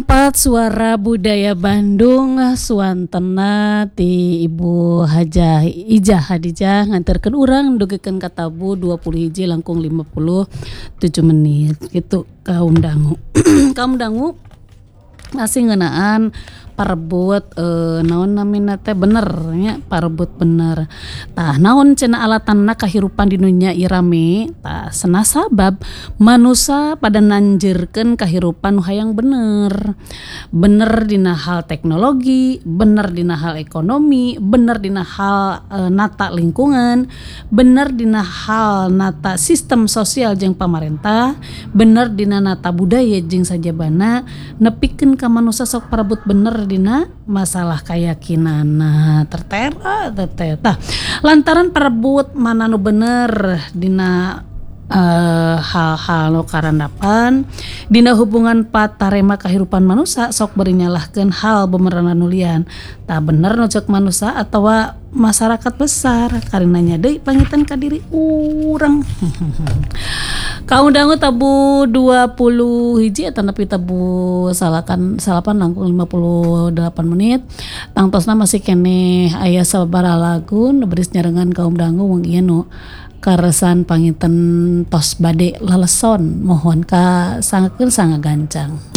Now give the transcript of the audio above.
104 Suara Budaya Bandung suantena ti Ibu Hajah Ijah Hadijah nganterkeun urang dugikeun ka tabu 21 langkung 57 menit gitu kaum dangu. Kaum dangu masih ngeunaan parebut naon namina teh bener nya parebut bener. Tah naon cenah alatanna kahirupan di dunia ieu rame? Tah cenah sabab manusia pada nanjeurkeun kahirupan nu hayang bener. Bener dina hal teknologi, bener dina hal ekonomi, bener dina hal nata lingkungan, bener dina hal nata sistem sosial jeung pamarentah, bener dina nata budaya jeung sajabana nepikeun ka manusia sok parebut bener dina masalah keyakinanna tertera tah lantaran parebut mana nu bener dina hal-hal nu karandapan dina hubungan patarema kahirupan manusia sok beri nyalahkeun hal bemeran nu lian tah bener nu ceuk manusia atawa masyarakat besar karenanya deui pangitan ka diri urang. Kaum dangu tabu 20 hiji eta nepi tabu salapan langkung 58 menit. Tangtosna masih keneh aya sababaraha lagu nu beris nyarengan kaum dangu mung ieu nu karesan panginten tos bade laleson mohon ka sangakeun sangagancang.